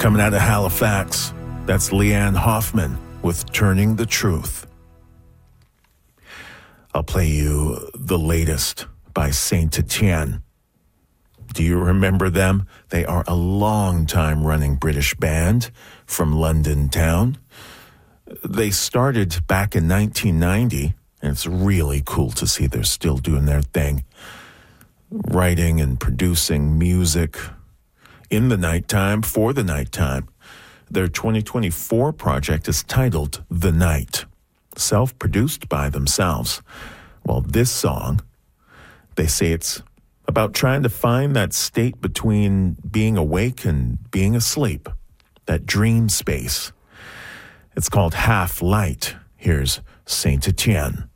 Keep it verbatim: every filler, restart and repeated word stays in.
Coming out of Halifax, that's Leanne Hoffman with Turning the Truth. I'll play you the latest by Saint Etienne. Do you remember them? They are a long-time running British band from London town. They started back in nineteen ninety, and it's really cool to see they're still doing their thing, writing and producing music in the nighttime for the nighttime. Their twenty twenty-four project is titled The Night, self-produced by themselves. Well, this song, they say it's about trying to find that state between being awake and being asleep, that dream space. It's called Half Light. Here's Saint Etienne.